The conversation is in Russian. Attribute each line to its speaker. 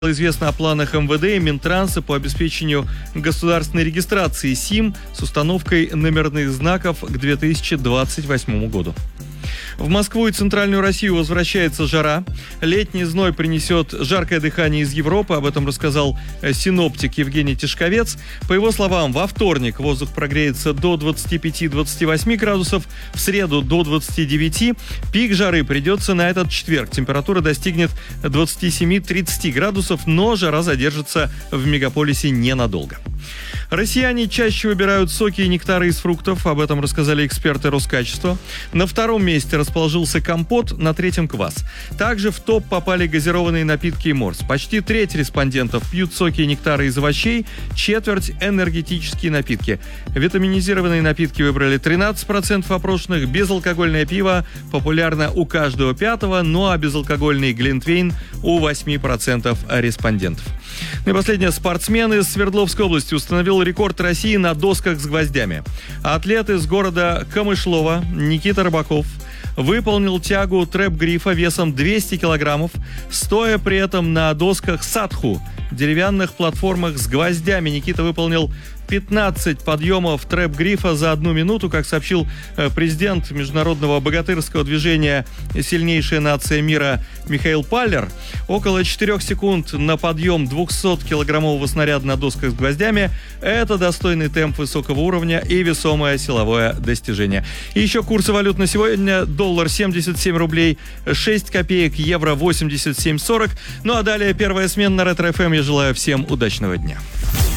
Speaker 1: Известно о планах МВД и Минтранса по обеспечению государственной регистрации СИМ с установкой номерных знаков к 2028 году. В Москву и Центральную Россию возвращается жара. Летний зной принесет жаркое дыхание из Европы. Об этом рассказал синоптик Евгений Тишковец. По его словам, во вторник воздух прогреется до 25-28 градусов, в среду до 29. Пик жары придется на этот четверг. Температура достигнет 27-30 градусов, но жара задержится в мегаполисе ненадолго. Россияне чаще выбирают соки и нектары из фруктов. Об этом рассказали эксперты Роскачества. На втором месте расположился компот, на третьем квас. Также в топ попали газированные напитки и морс. Почти треть респондентов пьют соки и нектары из овощей, четверть – энергетические напитки. Витаминизированные напитки выбрали 13% опрошенных. Безалкогольное пиво популярно у каждого пятого, ну а безалкогольный глинтвейн у 8% респондентов. Ну и последнее. Спортсмен из Свердловской области установил рекорд России на досках с гвоздями. Атлет из города Камышлова Никита Рыбаков выполнил тягу трэп-грифа весом 200 килограммов, стоя при этом на досках садху, деревянных платформах с гвоздями. Никита выполнил 15 подъемов трэп-грифа за 1 минуту, как сообщил президент международного богатырского движения «Сильнейшая нация мира» Михаил Паллер. Около 4 секунд на подъем 200-килограммового снаряда на досках с гвоздями – это достойный темп высокого уровня и весомое силовое достижение. И еще курсы валют на сегодня: доллар 77 рублей 6 копеек, евро 87,40. Ну а далее первая смена на Ретро ФМ. Я желаю всем удачного дня.